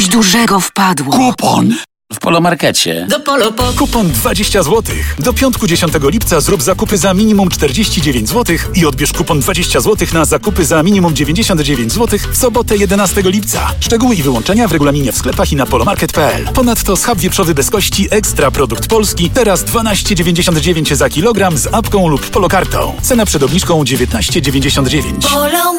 coś dużego wpadło. Kupon! W Polomarkecie. Do Polo. Kupon 20 zł. Do piątku 10 lipca zrób zakupy za minimum 49 zł i odbierz kupon 20 zł na zakupy za minimum 99 zł w sobotę 11 lipca. Szczegóły i wyłączenia w regulaminie w sklepach i na polomarket.pl. Ponadto schab wieprzowy bez kości Ekstra Produkt Polski teraz 12,99 za kilogram z apką lub polokartą. Cena przed obniżką 19,99.